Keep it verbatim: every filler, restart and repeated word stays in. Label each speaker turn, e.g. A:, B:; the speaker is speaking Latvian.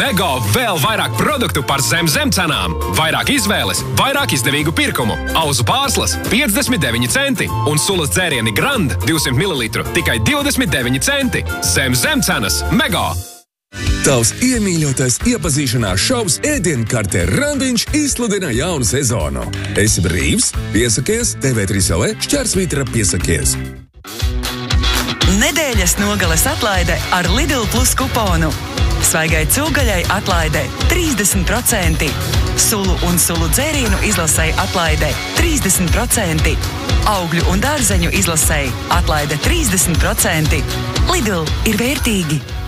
A: Mega vēl vairāk produktu par zem zem cenām. Vairāk izvēles, vairāk izdevīgu pirkumu. Auzu pārslas piecdesmit deviņi centi un sulas dzērieni Grand divsimt mililitru tikai divdesmit deviņi centi. Zem zem cenas Mega.
B: Tavs iemīļotais iepazīšanās šovs ēdienkartē Randiņš izsludina jaunu sezonu. Esi brīvs? Piesakies T V trīs L E šķērsvītra piesakies.
C: Nedēļas nogales atlaide ar Lidl Plus kuponu. Svaigai cūgaļai atlaide trīsdesmit procenti. Sulu un sulu dzērienu izlasei atlaide trīsdesmit procenti. Augļu un dārzeņu izlasei atlaide trīsdesmit procenti. Lidl ir vērtīgi.